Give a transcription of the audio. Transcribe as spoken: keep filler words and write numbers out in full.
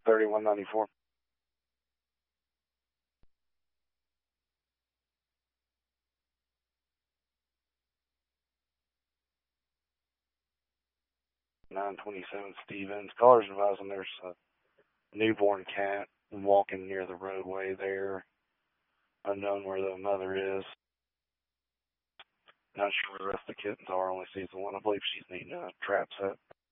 thirty-one ninety-four. nine twenty-seven Stevens. Callers advising there's a newborn cat walking near the roadway there. Unknown where the mother is. Not sure where the rest of the kittens are. Only sees the one. I believe she's needing a trap set.